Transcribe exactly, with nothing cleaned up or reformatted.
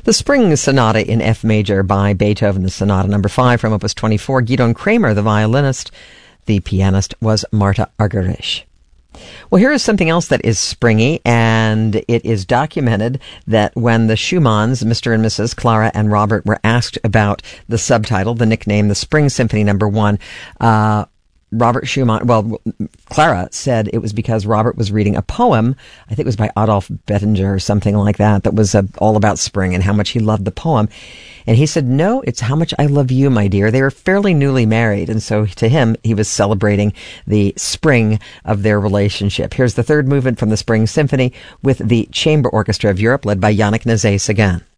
The Spring Sonata in F major by Beethoven, the Sonata number five from Opus twenty-four. Gidon Kramer, the violinist. The pianist was Marta Argerich. Well, here is something else that is springy, and it is documented that when the Schumanns, Mister and Missus Clara and Robert, were asked about the subtitle, the nickname, the Spring Symphony number one, uh, Robert Schumann, well, Clara said it was because Robert was reading a poem, I think it was by Adolf Bettinger or something like that, that was uh, all about spring and how much he loved the poem. And he said, no, it's how much I love you, my dear. They were fairly newly married, and so to him, he was celebrating the spring of their relationship. Here's the third movement from the Spring Symphony with the Chamber Orchestra of Europe, led by Yannick Nézet-Séguin.